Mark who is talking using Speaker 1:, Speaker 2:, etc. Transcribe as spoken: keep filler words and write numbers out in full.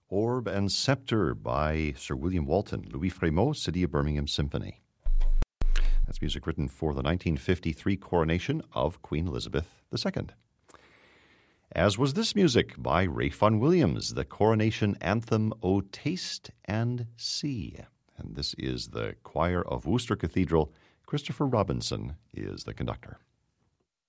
Speaker 1: Orb and Scepter by Sir William Walton, Louis Frémaux, City of Birmingham Symphony. That's music written for the nineteen fifty-three coronation of Queen Elizabeth the Second. As was this music by Ralph Vaughan Williams, the coronation anthem, O Taste and See. And this is the choir of Worcester Cathedral. Christopher Robinson is the conductor.